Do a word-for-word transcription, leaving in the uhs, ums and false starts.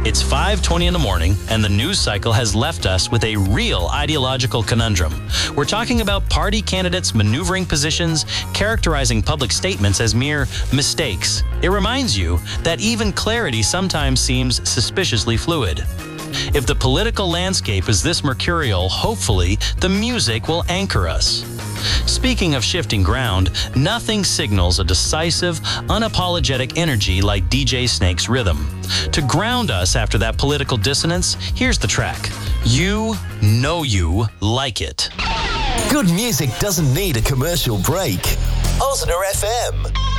It's five twenty in the morning, and the news cycle has left us with a real ideological conundrum. We're talking about party candidates maneuvering positions, characterizing public statements as mere mistakes. It reminds you that even clarity sometimes seems suspiciously fluid. If the political landscape is this mercurial, hopefully the music will anchor us. Speaking of shifting ground, nothing signals a decisive, unapologetic energy like D J Snake's rhythm. To ground us after that political dissonance, here's the track. You Know You Like It. Good music doesn't need a commercial break. Ozner F M.